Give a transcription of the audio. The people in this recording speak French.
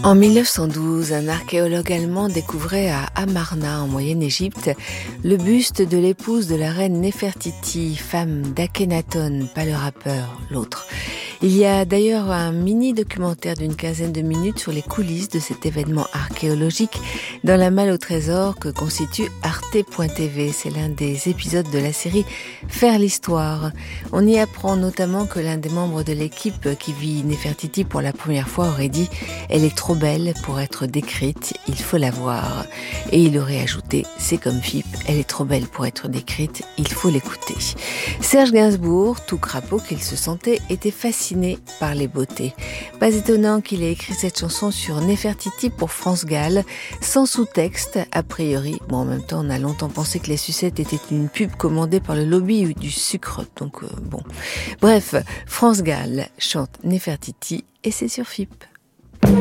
En 1912, un archéologue allemand découvrait à Amarna, en Moyenne-Égypte, le buste de l'épouse de la reine Néfertiti, femme d'Akhenaton, pas le rappeur, l'autre. Il y a d'ailleurs un mini-documentaire d'une quinzaine de minutes sur les coulisses de cet événement archéologique dans la malle au trésor que constitue Arte.tv. C'est l'un des épisodes de la série Faire l'histoire. On y apprend notamment que l'un des membres de l'équipe qui vit Néfertiti pour la première fois aurait dit « Elle est trop belle pour être décrite, il faut la voir ». Et il aurait ajouté « C'est comme Fippe, elle est trop belle pour être décrite, il faut l'écouter ». Serge Gainsbourg, tout crapaud qu'il se sentait, était fasciné par les beautés. Pas étonnant qu'il ait écrit cette chanson sur Néfertiti pour France Gall, sans sous-texte, a priori. Bon, en même temps, on a longtemps pensé que les sucettes étaient une pub commandée par le lobby du sucre, donc bon. Bref, France Gall chante Néfertiti et c'est sur Fippe.